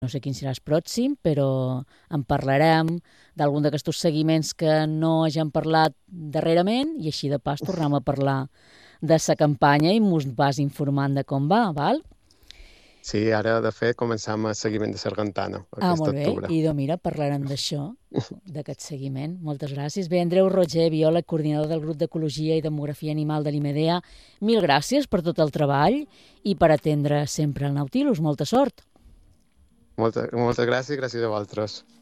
No sé quin serà el pròxim, però en parlarem d'algun d'aquests seguiments que no hagin parlat darrerament i així de pas tornem a parlar de la campanya i mos vas informant de com va, val? Sí, ara, de fet, començam el seguiment de Sargantana aquest Molt bé. octubre. I doncs mira, parlarem d'això, d'aquest seguiment. Moltes gràcies. Bé, Andreu Roger, biòleg, coordinador del grup d'Ecologia i Demografia Animal de l'IMEDEA, mil gràcies per tot el treball i per atendre sempre el Nautilus. Molta sort. Moltes gràcies a vosaltres.